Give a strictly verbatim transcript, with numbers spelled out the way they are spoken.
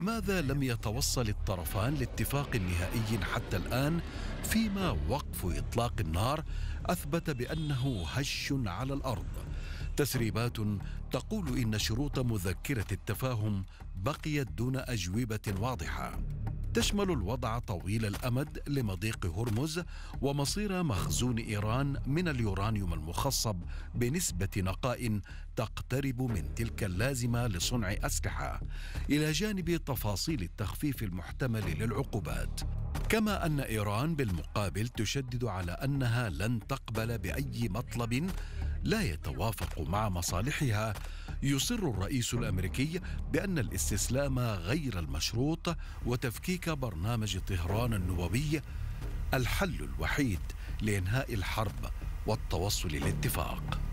ماذا لم يتوصل الطرفان لاتفاق نهائي حتى الآن، فيما وقف إطلاق النار أثبت بأنه هش على الأرض؟ تسريبات تقول إن شروط مذكرة التفاهم بقيت دون أجوبة واضحة تشمل الوضع طويل الأمد لمضيق هرمز ومصير مخزون إيران من اليورانيوم المخصب بنسبة نقاء تقترب من تلك اللازمة لصنع أسلحة، إلى جانب تفاصيل التخفيف المحتمل للعقوبات. كما أن إيران بالمقابل تشدد على أنها لن تقبل بأي مطلب لا يتوافق مع مصالحها. يصر الرئيس الأمريكي بأن الاستسلام غير المشروط وتفكيك برنامج طهران النووي الحل الوحيد لإنهاء الحرب والتوصل لاتفاق.